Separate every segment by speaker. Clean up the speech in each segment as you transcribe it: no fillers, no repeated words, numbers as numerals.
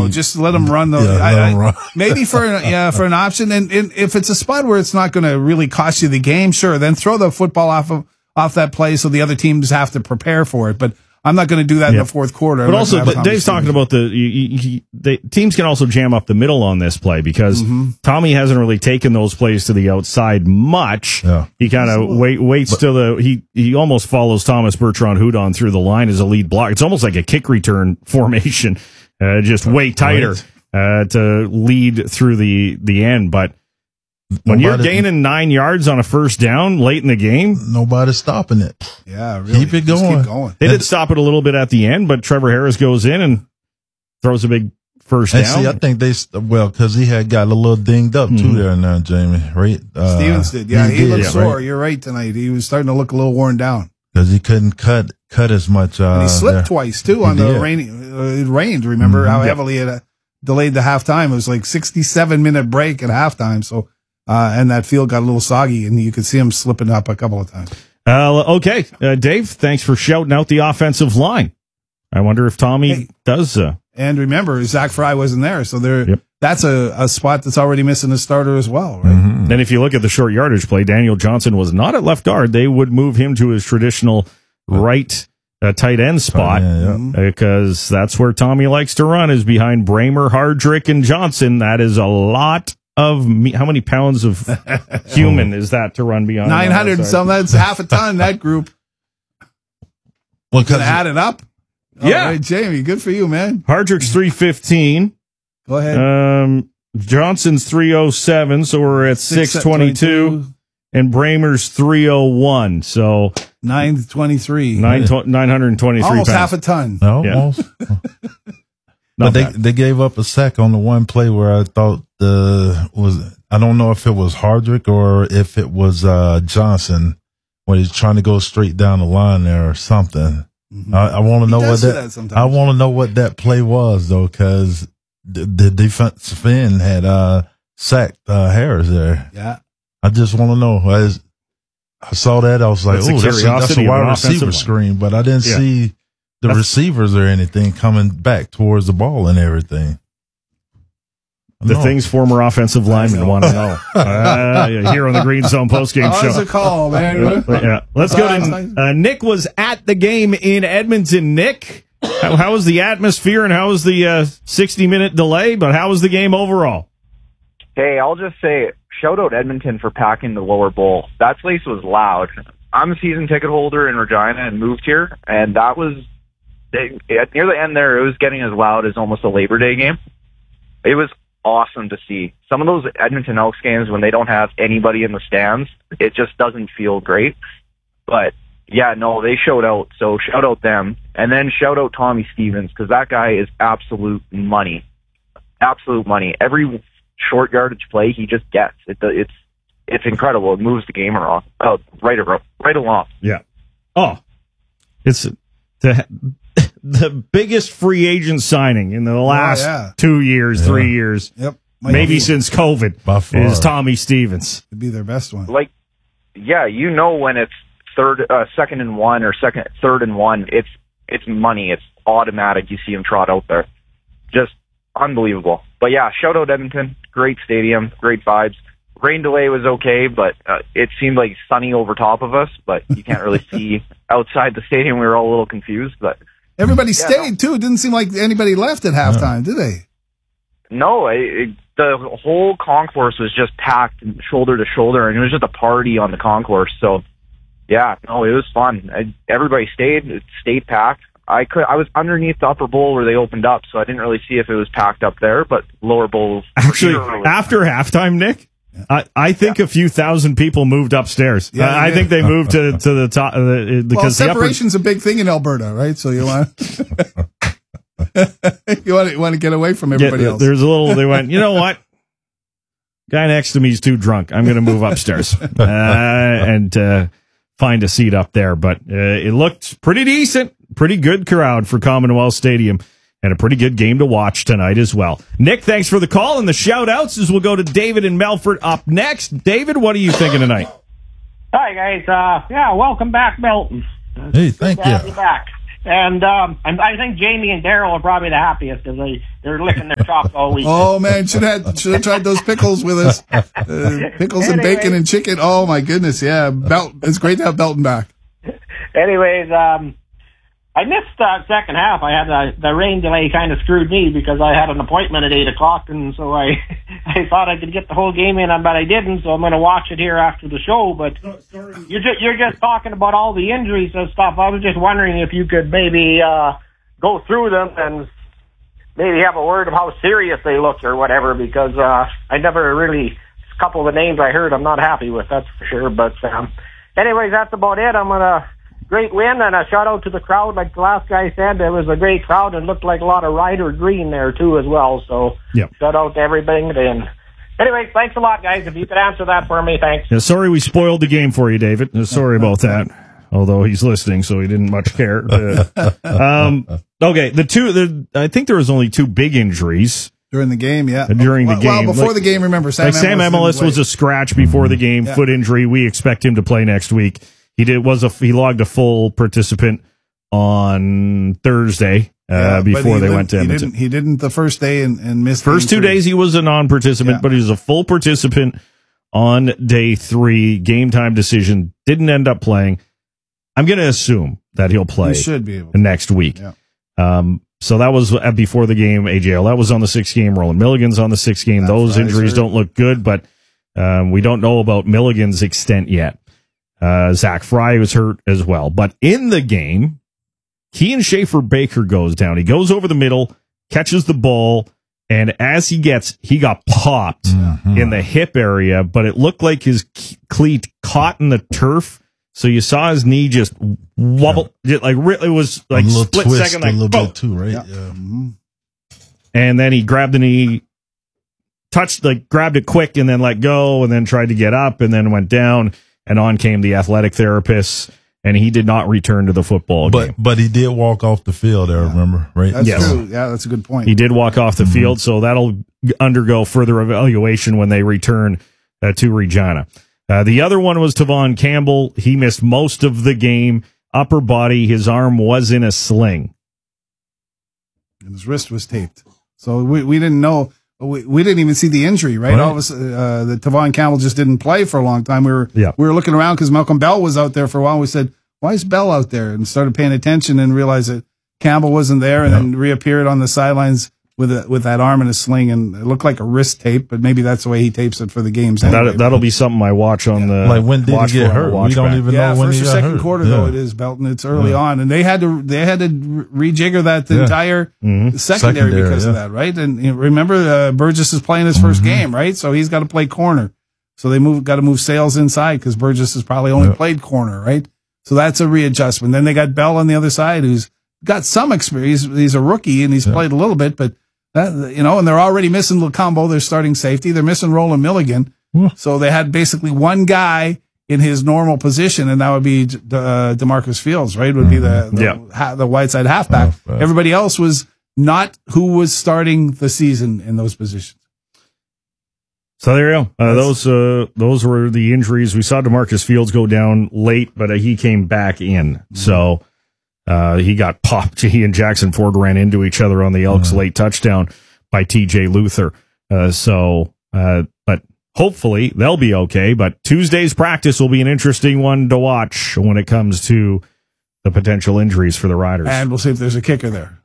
Speaker 1: No, just let them run. Maybe for an option. And if it's a spot where it's not going to really cost you the game, sure, then throw the football off that play so the other teams have to prepare for it. But I'm not going to do that in the fourth quarter.
Speaker 2: But also, Dave's talking about the teams can also jam up the middle on this play because Tommy hasn't really taken those plays to the outside much. Yeah. He kind of waits till he almost follows Thomas Bertrand Hudon through the line as a lead block. It's almost like a kick return formation, just way tighter to lead through the end. But when you're gaining 9 yards on a first down late in the game,
Speaker 3: nobody's stopping it.
Speaker 1: Yeah, really.
Speaker 3: Keep it going.
Speaker 1: Keep going.
Speaker 2: They did stop it a little bit at the end, but Trevor Harris goes in and throws a big first down.
Speaker 3: See, I think because he had got a little dinged up too there now, Jamie. Right?
Speaker 1: Stevens did. Yeah, he looked sore. Right? You're right tonight. He was starting to look a little worn down
Speaker 3: because he couldn't cut as much.
Speaker 1: And he slipped twice too on the rain. It rained. Remember how heavily it delayed the halftime? It was like 67-minute break at halftime. So. And that field got a little soggy, and you could see him slipping up a couple of times.
Speaker 2: Okay, Dave, thanks for shouting out the offensive line. I wonder if Tommy does.
Speaker 1: And remember, Zach Fry wasn't there, so that's a spot that's already missing a starter as well, right?
Speaker 2: Mm-hmm. And if you look at the short yardage play, Daniel Johnson was not at left guard. They would move him to his traditional right tight end spot because that's where Tommy likes to run, is behind Bramer, Hardrick, and Johnson. That is a lot of how many pounds of human is that to run beyond
Speaker 1: 900 and some? That's half a ton, that group.
Speaker 3: Well, because
Speaker 1: add it up.
Speaker 2: Yeah.
Speaker 1: Right, Jamie, good for you, man.
Speaker 2: Hardrick's 315.
Speaker 1: Go ahead.
Speaker 2: Johnson's 307, so we're at 622. And Bramer's 301, so
Speaker 1: 923.
Speaker 2: 923
Speaker 1: almost
Speaker 2: pounds.
Speaker 1: Half a ton.
Speaker 3: Almost. But they gave up a sack on the one play where I thought I don't know if it was Hardrick or if it was Johnson when he's trying to go straight down the line there or something. Mm-hmm. I want to know I want to know what that play was though, because the defensive end had sacked Harris there.
Speaker 1: Yeah,
Speaker 3: I just want to know. I saw that, I was like, "Oh, that's a wide receiver screen," but I didn't see the receivers or anything coming back towards the ball and everything.
Speaker 2: The things former offensive linemen want to know. Here on the Green Zone postgame show.
Speaker 1: That's a call, man.
Speaker 2: Let's go to Nick was at the game in Edmonton. Nick, how was the atmosphere and how was the 60-minute delay, but how was the game overall?
Speaker 4: Hey, I'll just say, shout out Edmonton for packing the lower bowl. That place was loud. I'm a season ticket holder in Regina and moved here, and that was near the end there, it was getting as loud as almost a Labor Day game. It was awesome to see. Some of those Edmonton Elks games, when they don't have anybody in the stands, it just doesn't feel great. But, yeah, no, they showed out, so shout out them. And then shout out Tommy Stevens, because that guy is absolute money. Absolute money. Every short yardage play he just gets. It's incredible. It moves the game right along.
Speaker 2: Yeah. Oh, it's the biggest free agent signing in the last 2 years, 3 years.
Speaker 1: Yep.
Speaker 2: Maybe since COVID is Tommy Stevens.
Speaker 1: Could be their best one.
Speaker 4: Like, yeah, when it's second and one or third and one, it's money. It's automatic. You see him trot out there. Just unbelievable. But yeah, shout out Edmonton. Great stadium, great vibes. Rain delay was okay, but it seemed like sunny over top of us, but you can't really see outside the stadium. We were all a little confused, but
Speaker 1: everybody stayed too. It didn't seem like anybody left at halftime, did they?
Speaker 4: No, the whole concourse was just packed shoulder to shoulder, and it was just a party on the concourse. So, yeah, no, it was fun. Everybody stayed packed. I was underneath the upper bowl where they opened up, so I didn't really see if it was packed up there, but lower bowls.
Speaker 2: Actually, after halftime, Nick, I think a few thousand people moved upstairs. Yeah, I think they moved to the top because
Speaker 1: separation's a big thing in Alberta, right? So you want you want to get away from everybody else.
Speaker 2: There's a little. They went. You know what? Guy next to me is too drunk. I'm going to move upstairs and find a seat up there. But it looked pretty decent, pretty good crowd for Commonwealth Stadium. And a pretty good game to watch tonight as well. Nick, thanks for the call and the shout-outs as we'll go to David in Melfort up next. David, what are you thinking tonight?
Speaker 5: Hi, guys. Welcome back, Milton.
Speaker 3: Hey, thank you.
Speaker 5: Back. And I think Jamie and Daryl are probably the happiest because they're licking their chops all week.
Speaker 1: Oh man, should have tried those pickles with us. Pickles and bacon and chicken. Oh my goodness, yeah. It's great to have Belton back.
Speaker 5: Anyways, I missed second half. I had the rain delay kind of screwed me because I had an appointment at 8:00, and so I thought I could get the whole game in, but I didn't. So I'm going to watch it here after the show. But you're just talking about all the injuries and stuff. I was just wondering if you could maybe go through them and maybe have a word of how serious they look or whatever, because I never really, a couple of the names I heard I'm not happy with, that's for sure. But anyways, that's about it. I'm going to. Great win, and a shout out to the crowd. Like the last guy said, it was a great crowd and looked like a lot of Ryder green there too as well. So shout out to everybody. And anyway, thanks a lot, guys. If you could answer that for me, thanks.
Speaker 2: Yeah, sorry we spoiled the game for you, David. Sorry about that. Although he's listening, so he didn't much care. Okay, I think there was only 2 big injuries.
Speaker 1: During the game, yeah.
Speaker 2: During the game.
Speaker 1: Well, before the game, remember, Sam
Speaker 2: Emilus was a scratch before the game, foot injury. We expect him to play next week. He logged a full participant on Thursday before they went to Edmonton.
Speaker 1: He didn't the first day and missed.
Speaker 2: First 2 days he was a non-participant, but he was a full participant on day 3. Game time decision, didn't end up playing. I'm going to assume that he'll play.
Speaker 1: He should be able
Speaker 2: to. Next week.
Speaker 1: Yeah.
Speaker 2: So that was before the game. AJL, that was on the 6th game. Roland Milligan's on the 6th game. Those injuries don't look good, but we don't know about Milligan's extent yet. Zach Fry was hurt as well. But in the game, Kean Schaefer-Baker goes down. He goes over the middle, catches the ball, and as he got popped in the hip area, but it looked like his cleat caught in the turf. So you saw his knee just wobble. It was like a split
Speaker 3: twist,
Speaker 2: second. Like,
Speaker 3: a little bit too, right? Yeah.
Speaker 1: Mm-hmm.
Speaker 2: And then he grabbed the knee, grabbed it quick and then let go and then tried to get up and then went down. And on came the athletic therapists, and he did not return to the football game.
Speaker 3: But he did walk off the field there, remember? Right?
Speaker 1: That's true. Yeah, that's a good point.
Speaker 2: He did walk off the field, so that'll undergo further evaluation when they return to Regina. The other one was Tavon Campbell. He missed most of the game. Upper body, his arm was in a sling.
Speaker 1: And his wrist was taped. So we didn't know. We didn't even see the injury, right? All of us, the Tavon Campbell just didn't play for a long time. We were looking around because Malcolm Bell was out there for a while. We said, "Why is Bell out there?" And started paying attention and realized that Campbell wasn't there, and then reappeared on the sidelines with that arm in a sling, and it looked like a wrist tape, but maybe that's the way he tapes it for the games. Anyway.
Speaker 2: That'll be something I watch on the
Speaker 3: when did he get hurt? We don't even know when he got hurt.
Speaker 1: First or second quarter though it is, Belton. It's early on, and they had to rejigger that entire secondary because of that, right? And remember, Burgess is playing his first game, right? So he's got to play corner. So they got to move Sales inside because Burgess has probably only played corner, right? So that's a readjustment. Then they got Bell on the other side, who's got some experience. He's a rookie and he's played a little bit, but. And they're already missing Lacombo, their starting safety. They're missing Roland Milligan. So they had basically one guy in his normal position, and that would be DeMarcus Fields, right? Would be the Whiteside halfback. Everybody else was not who was starting the season in those positions.
Speaker 2: So there you go. Those were the injuries. We saw DeMarcus Fields go down late, but he came back in. So he got popped. He and Jackson Ford ran into each other on the Elks late touchdown by TJ Luther. But hopefully they'll be okay. But Tuesday's practice will be an interesting one to watch when it comes to the potential injuries for the Riders.
Speaker 1: And we'll see if there's a kicker there.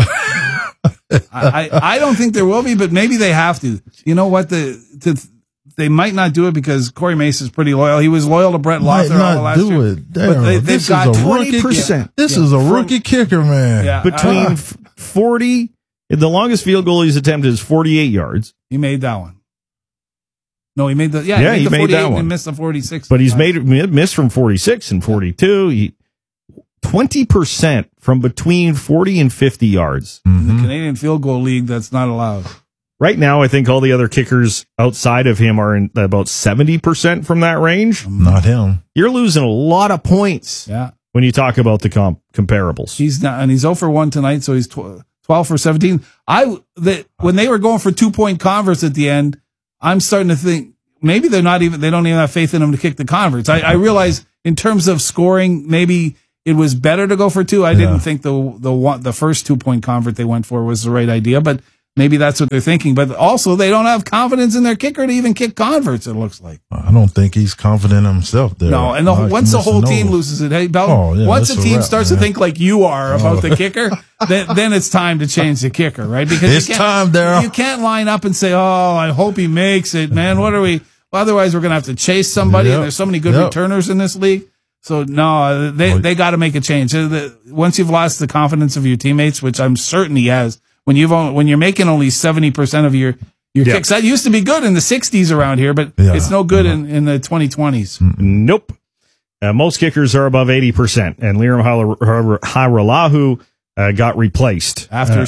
Speaker 1: I don't think there will be, but maybe they have to. You know what? They might not do it because Corey Mace is pretty loyal. He was loyal to Brett Lothar all last year.
Speaker 3: But they've got 20%. This is a rookie kicker, man.
Speaker 2: Yeah, between 40, the longest field goal he's attempted is 48 yards.
Speaker 1: He made that one. No, he made the
Speaker 2: he made that one.
Speaker 1: And missed the 46.
Speaker 2: But he's missed from 46 and 42. 20% from between 40 and 50 yards.
Speaker 1: In the Canadian Field Goal League, that's not allowed.
Speaker 2: Right now, I think all the other kickers outside of him are in about 70% from that range.
Speaker 3: Not him.
Speaker 2: You're losing a lot of points when you talk about the comparables.
Speaker 1: He's not, and he's 0 for 1 tonight, so he's 12 for 17. When they were going for 2-point converts at the end, I'm starting to think maybe they don't even have faith in him to kick the converts. I realize in terms of scoring, maybe it was better to go for 2. I didn't think the first 2-point convert they went for was the right idea, but maybe that's what they're thinking. But also, they don't have confidence in their kicker to even kick converts, it looks like.
Speaker 3: I don't think he's confident in himself there.
Speaker 1: No, and once the whole team loses it, hey, Belton, once the team starts to think like you are about the kicker, then it's time to change the kicker, right? Because
Speaker 3: it's time, Daryl.
Speaker 1: You can't line up and say, oh, I hope he makes it, man. What are we? Well, otherwise, we're going to have to chase somebody, and there's so many good returners in this league. So, no, they got to make a change. Once you've lost the confidence of your teammates, which I'm certain he has, when you're making only 70% of your kicks, that used to be good in the 60s around here, but it's no good in the 2020s.
Speaker 2: Nope. Most kickers are above 80%, and Liram Hajrullahu got replaced.
Speaker 1: After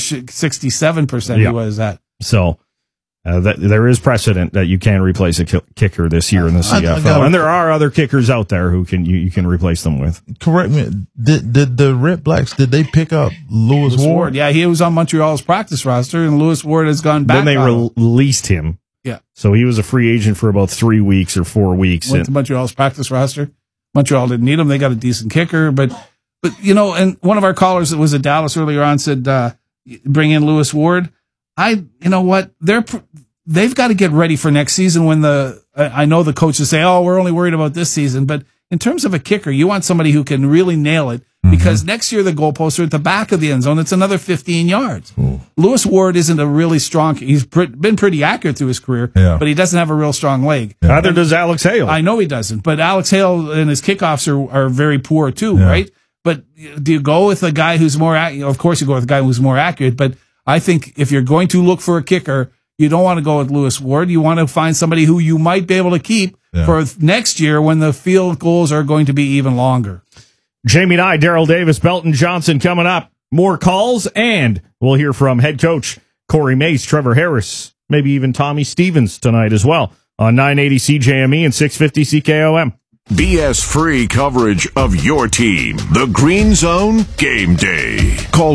Speaker 1: 67% he was at.
Speaker 2: So there is precedent that you can replace a kicker this year in the CFL, and there are other kickers out there who you can replace them with.
Speaker 3: Correct me. Did the Red Blacks, did they pick up Lewis Ward?
Speaker 1: Yeah, he was on Montreal's practice roster, and Lewis Ward has gone back.
Speaker 2: Then they released him.
Speaker 1: Yeah.
Speaker 2: So he was a free agent for about 3 weeks or 4 weeks.
Speaker 1: Went to Montreal's practice roster. Montreal didn't need him. They got a decent kicker, but and one of our callers that was at Dallas earlier on said, bring in Lewis Ward. You know what? They've got to get ready for next season when I know the coaches say, oh, we're only worried about this season. But in terms of a kicker, you want somebody who can really nail it because next year the goalposts are at the back of the end zone. It's another 15 yards. Ooh. Lewis Ward isn't a really strong, he's been pretty accurate through his career, but he doesn't have a real strong leg.
Speaker 2: Yeah. Neither does Alex Hale.
Speaker 1: I know he doesn't, but Alex Hale and his kickoffs are very poor too, right? But do you go with a guy who's more accurate? Of course you go with a guy who's more accurate, but I think if you're going to look for a kicker, you don't want to go with Lewis Ward. You want to find somebody who you might be able to keep for next year when the field goals are going to be even longer.
Speaker 2: Jamie Nye, Daryl Davis, Belton Johnson coming up. More calls, and we'll hear from head coach Corey Mace, Trevor Harris, maybe even Tommy Stevens tonight as well on 980 CJME and 650 CKOM.
Speaker 6: BS-free coverage of your team. The Green Zone Game Day. Call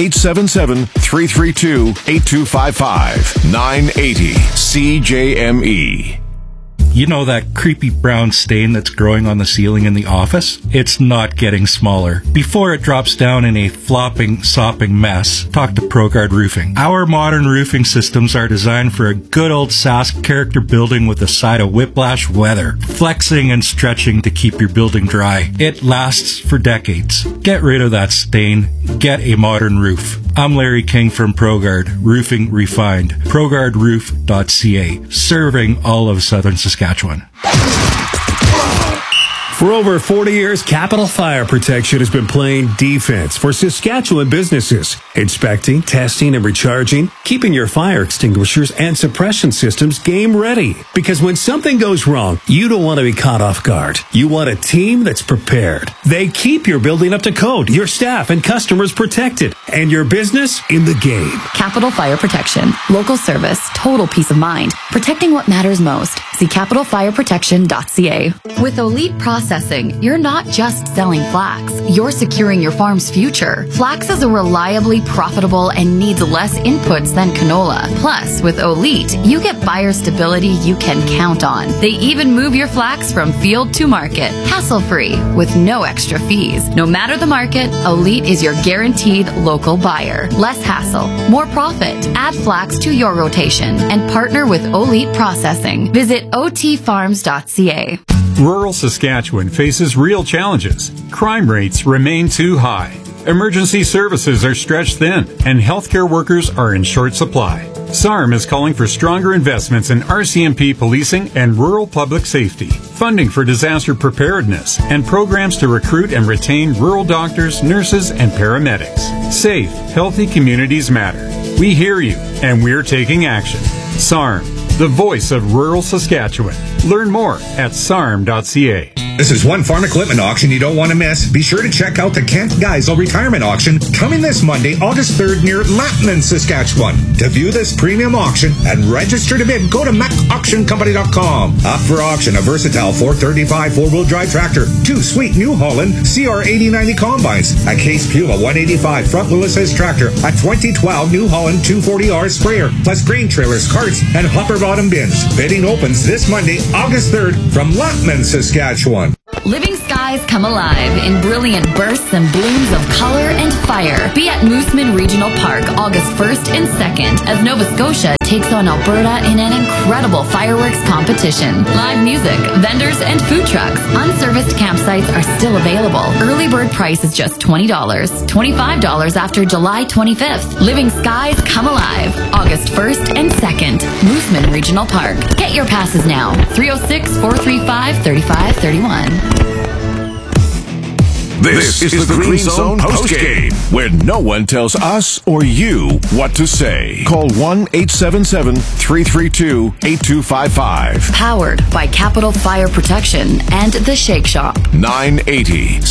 Speaker 6: 1-877-332-8255. 980 CJME.
Speaker 7: You know that creepy brown stain that's growing on the ceiling in the office? It's not getting smaller. Before it drops down in a flopping, sopping mess, talk to ProGuard Roofing. Our modern roofing systems are designed for a good old Sask character building with a side of whiplash weather, flexing and stretching to keep your building dry. It lasts for decades. Get rid of that stain. Get a modern roof. I'm Larry King from ProGuard, Roofing Refined. ProGuardRoof.ca, serving all of southern Saskatchewan.
Speaker 8: For over 40 years, Capital Fire Protection has been playing defense for Saskatchewan businesses, inspecting, testing, and recharging, keeping your fire extinguishers and suppression systems game ready. Because when something goes wrong, you don't want to be caught off guard. You want a team that's prepared. They keep your building up to code, your staff and customers protected, and your business in the game.
Speaker 9: Capital Fire Protection. Local service, total peace of mind. Protecting what matters most. See capitalfireprotection.ca. With Elite Processing, you're not just selling flax. You're securing your farm's future. Flax is a reliably profitable and needs less inputs than canola. Plus, with Elite, you get buyer stability you can count on. They even move your flax from field to market, hassle-free, with no extra fees. No matter the market, Elite is your guaranteed local buyer. Less hassle, more profit. Add flax to your rotation and partner with Elite Processing. Visit otfarms.ca.
Speaker 10: Rural Saskatchewan faces real challenges. Crime rates remain too high. Emergency services are stretched thin, and healthcare workers are in short supply. SARM is calling for stronger investments in RCMP policing and rural public safety, funding for disaster preparedness, and programs to recruit and retain rural doctors, nurses, and paramedics. Safe, healthy communities matter. We hear you, and we're taking action. SARM, the voice of rural Saskatchewan. Learn more at sarm.ca.
Speaker 11: This is one farm equipment auction you don't want to miss. Be sure to check out the Kent Geisel Retirement Auction coming this Monday, August 3rd near Lattman, Saskatchewan. To view this premium auction and register to bid, go to macauctioncompany.com. Up for auction, a versatile 435 four-wheel drive tractor, 2 sweet New Holland CR8090 combines, a Case Puma 185 front wheel assist tractor, a 2012 New Holland 240R sprayer, plus grain trailers, carts, and hopper bottom bins. Bidding opens this Monday, August 3rd from Lattman, Saskatchewan.
Speaker 9: Living skies come alive in brilliant bursts and blooms of color and fire. Be at Mooseman Regional Park August 1st and 2nd as Nova Scotia takes on Alberta in an incredible fireworks competition. Live music, vendors, and food trucks. Unserviced campsites are still available. Early bird price is just $20. $25 after July 25th. Living skies come alive August 1st and 2nd. Mooseman Regional Park. Get your passes now. 306-435-3531.
Speaker 6: This is the Green Zone postgame, where no one tells us or you what to say. Call 1-877-332-8255.
Speaker 9: Powered by Capital Fire Protection and The Shake Shop.
Speaker 6: 980